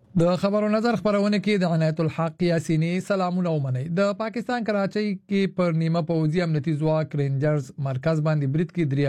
د خبرو نظر خبرونه کې د عنایت الحق یاسینی سلامونه ومني د پاکستان کراچۍ کې پر نیمه پوځي امنیتي ځواک رینجرز مرکز باندې برید کې